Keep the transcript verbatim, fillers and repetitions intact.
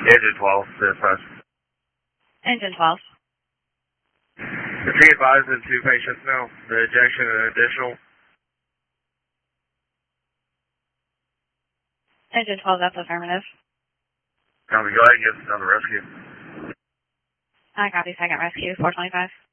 Engine twelve, dispatch. Engine twelve. Be advised in two patients now. The ejection and additional. Engine twelve, that's affirmative. Copy, go ahead and give us another rescue. I copy, second rescue, four twenty-five.